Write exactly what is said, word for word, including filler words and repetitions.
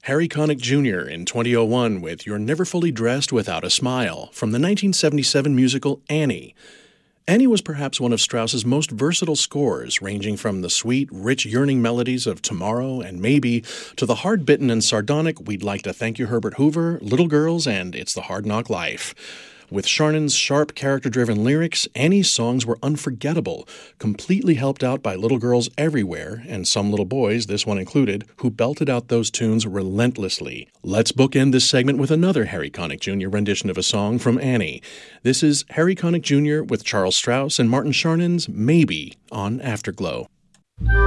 Harry Connick Junior in twenty oh one with You're Never Fully Dressed Without a Smile from the nineteen seventy-seven musical Annie. Annie was perhaps one of Strauss's most versatile scores, ranging from the sweet, rich, yearning melodies of Tomorrow and Maybe to the hard-bitten and sardonic We'd Like to Thank You Herbert Hoover, Little Girls, and It's the Hard Knock Life. With Charnin's sharp, character-driven lyrics, Annie's songs were unforgettable, completely helped out by little girls everywhere, and some little boys, this one included, who belted out those tunes relentlessly. Let's bookend this segment with another Harry Connick Junior rendition of a song from Annie. This is Harry Connick Junior with Charles Strauss and Martin Charnin's Maybe on Afterglow.